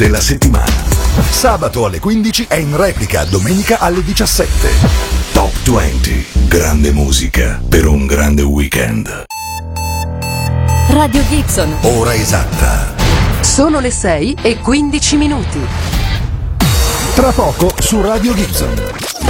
della settimana. Sabato alle 15 e in replica domenica alle 17. Top 20. Grande musica per un grande weekend. Radio Gibson. Ora esatta. Sono le 6:15. Tra poco su Radio Gibson.